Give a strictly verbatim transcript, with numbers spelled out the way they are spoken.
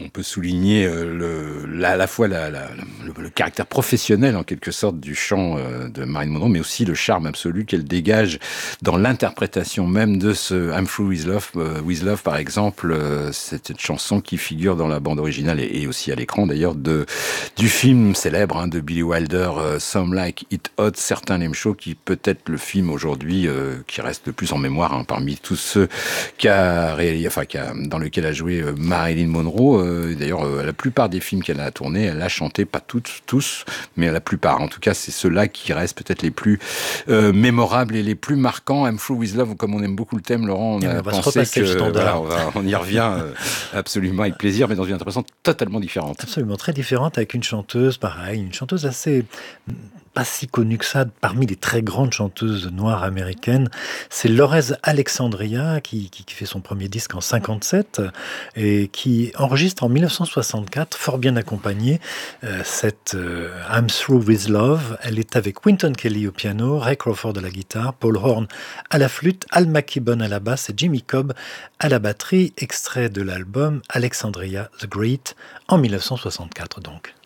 on peut souligner euh, le, la, à la fois la, la, le, le caractère professionnel en quelque sorte du chant euh, de Marilyn Monroe, mais aussi le charme absolu qu'elle dégage dans l'interprétation même de ce I'm Through With Love, euh, With Love par exemple, euh, c'est une chanson qui figure dans la bande originale et, et aussi à l'écran d'ailleurs de du film célèbre hein, de Billy Wilder, euh, Some Like It Hot, certains l'aiment chaud, qui peut être le film aujourd'hui euh, qui reste le plus en mémoire hein, parmi tous ceux qu'a réalisé, enfin, qu'a, dans lequel a joué euh, Marilyn Monroe. Euh, d'ailleurs, euh, la plupart des films qu'elle a tournés, elle a chanté, pas toutes, tous, mais la plupart. En tout cas, c'est ceux-là qui restent peut-être les plus euh, mémorables et les plus marquants. I'm Through With Love, comme on aime beaucoup le thème, Laurent, on Et a on va se pensé repasser que le standard. voilà, on, va, on y revient euh, absolument avec plaisir, mais dans une interprétation totalement différente. Absolument, très différente avec une chanteuse, pareil, une chanteuse assez mm, pas si connue que ça, parmi les très grandes chanteuses noires américaines. C'est Lorez Alexandria qui, qui, qui fait son premier disque en cinquante-sept et qui enregistre en dix-neuf cent soixante-quatre, fort bien accompagnée, euh, cette euh, I'm Through With Love. Elle est avec Wynton Kelly au piano, Ray Crawford à la guitare, Paul Horn à la flûte, Al McKibben à la basse et Jimmy Cobb à la batterie, extrait de l'album Alexandria the Great en dix-neuf cent soixante-quatre donc.